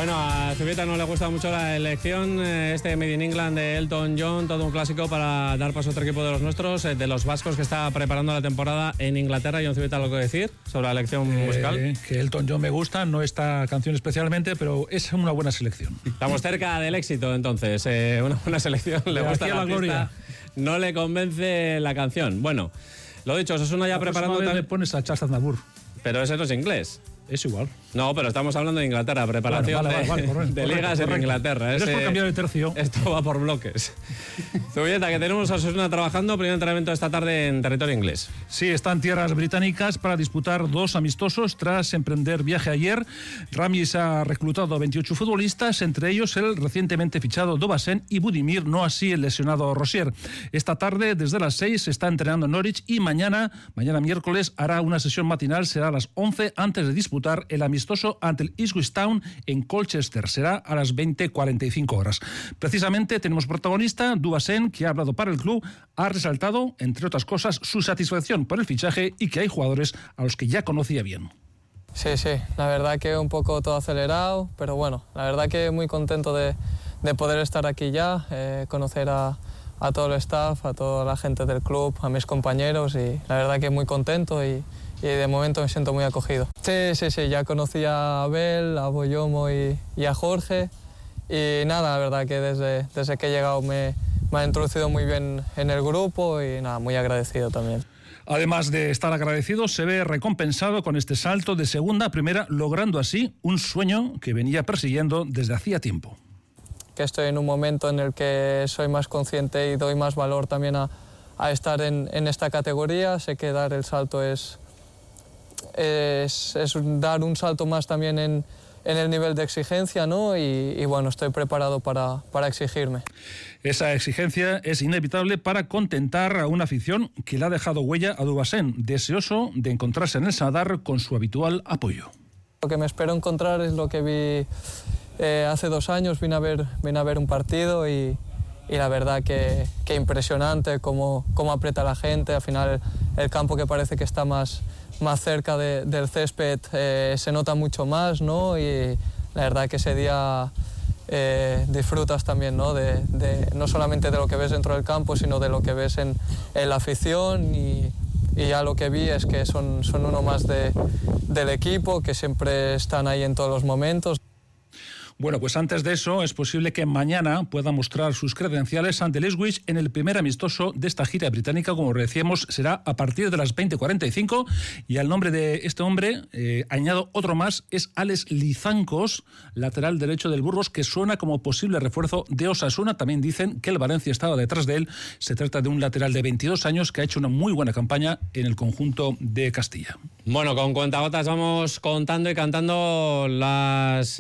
Bueno, a Zubieta no le gusta mucho la elección, este Made in England de Elton John, todo un clásico para dar paso a otro equipo de los nuestros, de los vascos que está preparando la temporada en Inglaterra. John Zubieta, ¿algo que decir sobre la elección musical? Que Elton John me gusta, no esta canción especialmente, pero es una buena selección. Estamos cerca del éxito, entonces, una buena selección, le gusta la gloria. No le convence la canción. Bueno, lo dicho, Osasuna ya preparando... Le pones a Charles Aznavour. Pero ese no es inglés. Es igual. No, pero estamos hablando de Inglaterra, preparación de ligas en Inglaterra. Es por cambiar de tercio. Esto va por bloques. Zubieta, que tenemos a Osasuna trabajando, primer entrenamiento esta tarde en territorio inglés. Sí, está en tierras británicas para disputar 2 amistosos tras emprender viaje ayer. Ramis ha reclutado a 28 futbolistas, entre ellos el recientemente fichado Dobasen y Budimir, no así el lesionado Rosier. Esta tarde, desde las 6, se está entrenando en Norwich y mañana miércoles, hará una sesión matinal, será a las 11 antes de disputar el amistoso ante el Ipswich Town en Colchester. Será a las 20:45 horas. Precisamente tenemos protagonista, Dobasen, que ha hablado para el club, ha resaltado, entre otras cosas, su satisfacción por el fichaje y que hay jugadores a los que ya conocía bien. Sí, la verdad que un poco todo acelerado, pero bueno, la verdad que muy contento de poder estar aquí ya, conocer a todo el staff, a toda la gente del club, a mis compañeros, y la verdad que muy contento y de momento me siento muy acogido. Sí, ya conocí a Abel, a Boyomo y a Jorge, y nada, la verdad que desde que he llegado me han introducido muy bien en el grupo y nada, muy agradecido también. Además de estar agradecido, se ve recompensado con este salto de segunda a primera, logrando así un sueño que venía persiguiendo desde hacía tiempo. Que estoy en un momento en el que soy más consciente y doy más valor también a estar en esta categoría. Sé que dar el salto es dar un salto más también en el nivel de exigencia, ¿no? Y bueno, estoy preparado para exigirme. Esa exigencia es inevitable para contentar a una afición que le ha dejado huella a Dobasen, deseoso de encontrarse en el Sadar con su habitual apoyo. Lo que me espero encontrar es lo que vi hace 2 años, vine a ver un partido y la verdad que impresionante cómo aprieta la gente. Al final el campo, que parece que está más cerca del césped, se nota mucho más, ¿no? Y la verdad que ese día disfrutas también, ¿no? No solamente de lo que ves dentro del campo, sino de lo que ves en la afición, y ya lo que vi es que son uno más del equipo, que siempre están ahí en todos los momentos. Bueno, pues antes de eso, es posible que mañana pueda mostrar sus credenciales ante el Ipswich en el primer amistoso de esta gira británica. Como decíamos, será a partir de las 20:45, y al nombre de este hombre añado otro más, es Alex Lizancos, lateral derecho del Burgos, que suena como posible refuerzo de Osasuna. También dicen que el Valencia estaba detrás de él. Se trata de un lateral de 22 años que ha hecho una muy buena campaña en el conjunto de Castilla. Bueno, con cuentagotas vamos contando y cantando las